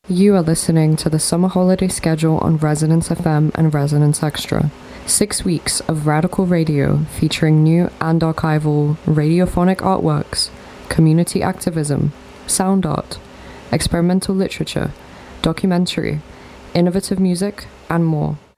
You are listening to the summer holiday schedule on Resonance FM and Resonance Extra. 6 weeks of radical radio featuring new and archival radiophonic artworks, community activism, sound art, experimental literature, documentary, innovative music, and more.